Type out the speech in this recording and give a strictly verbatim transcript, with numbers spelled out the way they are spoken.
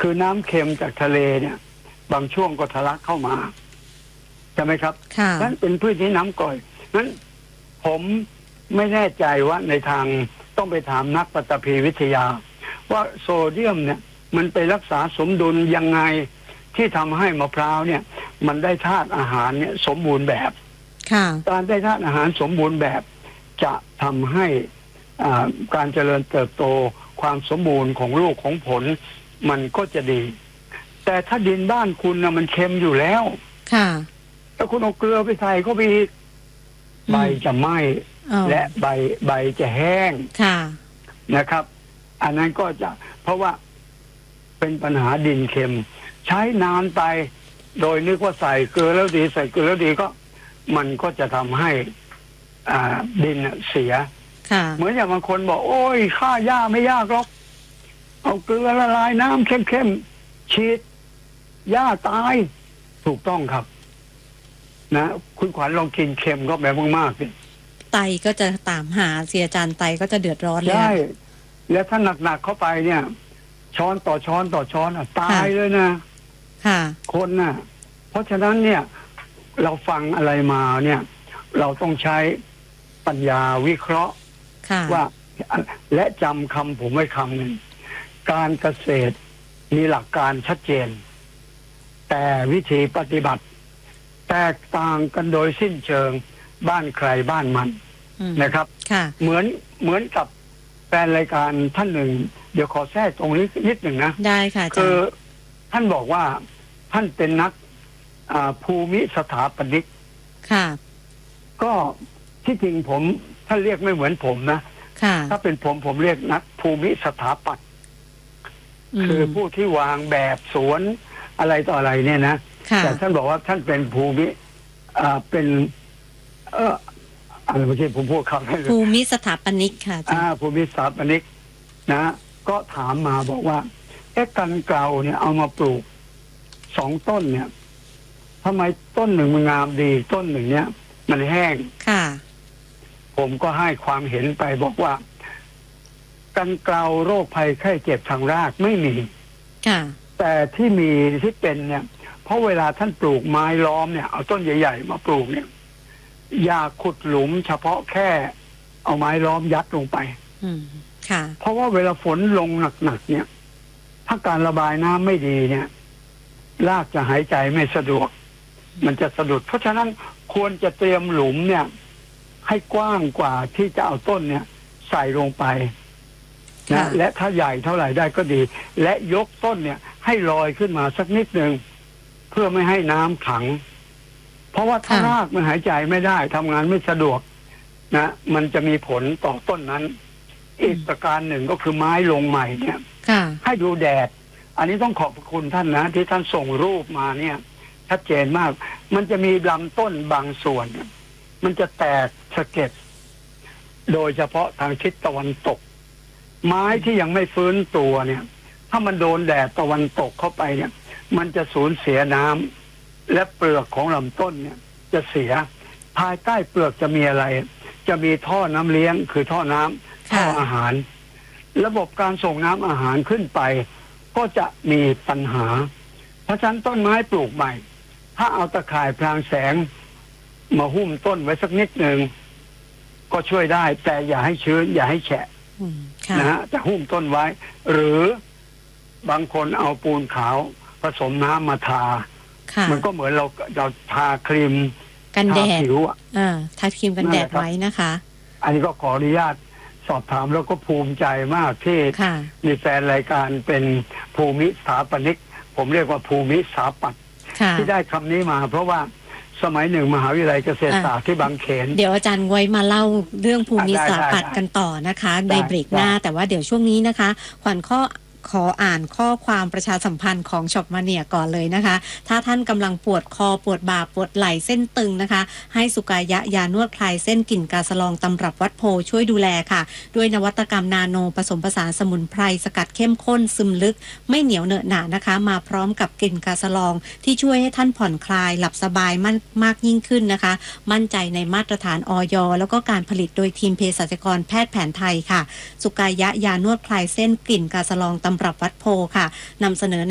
คือน้ำเค็มจากทะเลเนี่ยบางช่วงก็ทะลักเข้ามาใช่ไหมครับนั่นเป็นพืชที่น้ำก่อยนั้นผมไม่แน่ใจว่าในทางต้องไปถามนักปฐพีวิทยาว่าโซเดียมเนี่ยมันไปรักษาสมดุลยังไงที่ทำให้มะพร้าวเนี่ยมันได้ธาตุอาหารเนี่ยสมบูรณ์แบบการได้ธาตุอาหารสมบูรณ์แบบจะทำให้การเจริญเติบโตความสมบูรณ์ของลูกของผลมันก็จะดีแต่ถ้าดินบ้านคุณนะมันเค็มอยู่แล้วค่ะถ้าคุณเอาเกลือไปใส่ก็ไปอีกใบจะไหม้และใบใบจะแห้งค่ะนะครับ อันนั้นก็จะเพราะว่าเป็นปัญหาดินเค็มใช้นานไปโดยนึกว่าใส่เกลือแล้วดีใส่เกลือแล้วดีก็มันก็จะทำให้อ่าดินเสียเหมือนอย่างบางคนบอกโอ้ยฆ่าหญ้าไม่ยากหรอกเอาเกลือละลายน้ำเข้มๆฉีดหญ้าตายถูกต้องครับนะคุณขวัญลองกินเค็มก็แบบมากๆสิไตก็จะตามหาเสียจานไตก็จะเดือดร้อนเลยใช่แล้วถ้าหนักๆเข้าไปเนี่ยช้อนต่อช้อนต่อช้อนอ่ะตายเลยนะค่ะคนน่ะเพราะฉะนั้นเนี่ยเราฟังอะไรมาเนี่ยเราต้องใช้ปัญญาวิเคราะห์ว่าและจำคำผมไว้คำหนึ่งการเกษตรมีหลักการชัดเจนแต่วิธีปฏิบัติแตกต่างกันโดยสิ้นเชิงบ้านใครบ้านมันนะครับเหมือนเหมือนกับแฟนรายการท่านหนึ่งเดี๋ยวขอแทรกตรงนี้นิดหนึ่งนะได้ค่ะคือท่านบอกว่าท่านเป็นนักภูมิสถาปนิกค่ะก็ที่จริงผมท่านเรียกไม่เหมือนผมนะถ้าเป็นผมผมเรียกนักภูมิสถาปัตย์คือผู้ที่วางแบบสวนอะไรต่ออะไรเนี่ยนะแต่ท่านบอกว่าท่านเป็นภูมิอ่าเป็นเอออะไรเมื่อกี้ผมพูดคำให้ภูมิสถาปนิกค่ะอ่าภูมิสถาปนิกนะก็ถามมาบอกว่าเอ๊ะกันเกลาเนี่ยเอามาปลูกสองต้นเนี่ยทำไมต้นหนึ่งมันงามดีต้นหนึ่งเนี่ยมันแห้งค่ะผมก็ให้ความเห็นไปบอกว่ากันเกลาโรคภัยไข้เจ็บทางรากไม่มีค่ะแต่ที่มีที่เป็นเนี่ยเพราะเวลาท่านปลูกไม้ล้อมเนี่ยเอาต้นใหญ่ๆมาปลูกเนี่ยอย่าขุดหลุมเฉพาะแค่เอาไม้ล้อมยัดลงไปอืมค่ะเพราะว่าเวลาฝนลงหนักๆเนี่ยถ้าการระบายน้ำไม่ดีเนี่ยรากจะหายใจไม่สะดวกมันจะสะดุดเพราะฉะนั้นควรจะเตรียมหลุมเนี่ยให้กว้างกว่าที่จะเอาต้นเนี่ยใส่ลงไปนะและถ้าใหญ่เท่าไหร่ได้ก็ดีและยกต้นเนี่ยให้ลอยขึ้นมาสักนิดนึงเพื่อไม่ให้น้ำขังเพราะว่าถ้ารากมันหายใจไม่ได้ทำงานไม่สะดวกนะมันจะมีผลต่อต้นนั้นอีกประการหนึ่งก็คือไม้ลงใหม่เนี่ยให้ดูแดดอันนี้ต้องขอบคุณท่านนะที่ท่านส่งรูปมาเนี่ยชัดเจนมากมันจะมีลำต้นบางส่วนมันจะแตกสะเก็ดโดยเฉพาะทางทิศตะวันตกไม้ที่ยังไม่ฟื้นตัวเนี่ยถ้ามันโดนแดดตะวันตกเข้าไปเนี่ยมันจะสูญเสียน้ำและเปลือกของลำต้นเนี่ยจะเสียภายใต้เปลือกจะมีอะไรจะมีท่อน้ำเลี้ยงคือท่อน้ำท่ออาหารระบบการส่งน้ำอาหารขึ้นไปก็จะมีปัญหาเพราะฉะนั้นต้นไม้ปลูกใหม่ถ้าเอาตะข่ายพรางแสงมาหุ้มต้นไว้สักนิดหนึ่งก็ช่วยได้แต่อย่าให้ชื้นอย่าให้แฉะนะฮะจะหุ้มต้นไว้หรือบางคนเอาปูนขาวผสมน้ำมาทามันก็เหมือนเราเราทาครีมกันแดดผิวอ่าทาครีมกันแดดไว้นะคะอันนี้ก็ขออนุญาตสอบถามแล้วก็ภูมิใจมากที่มีแฟนรายการเป็นภูมิสถาปนิกผมเรียกว่าภูมิสถาปัตย์ที่ได้คำนี้มาเพราะว่าสมัยหนึ่งมหาวิทยาลัยเกษตรศาสตร์ที่บางเขนเดี๋ยวอาจารย์ไว้มาเล่าเรื่องภูมิสถาปัตย์กันต่อนะคะในเบรกหน้าแต่ว่าเดี๋ยวช่วงนี้นะคะขวัญข้อขออ่านข้อความประชาสัมพันธ์ของช็อปมาเนียก่อนเลยนะคะถ้าท่านกำลังปวดคอปวดบ่าปวดไหล่เส้นตึงนะคะให้สุกายะยานวดคลายเส้นกลิ่นกาสะลองตำรับวัดโพช่วยดูแลค่ะด้วยนวัตกรรมนาโนผสมผสานสมุนไพรสกัดเข้มข้นซึมลึกไม่เหนียวเหนอะหนะนะคะมาพร้อมกับกลิ่นกาสะลองที่ช่วยให้ท่านผ่อนคลายหลับสบายมากมากยิ่งขึ้นนะคะมั่นใจในมาตรฐานอย.แล้วก็การผลิตโดยทีมเภสัชกรแพทย์แผนไทยค่ะสุกายะยานวดคลายเส้นกลิ่นกาสะลองตำรับวัดโพค่ะนำเสนอ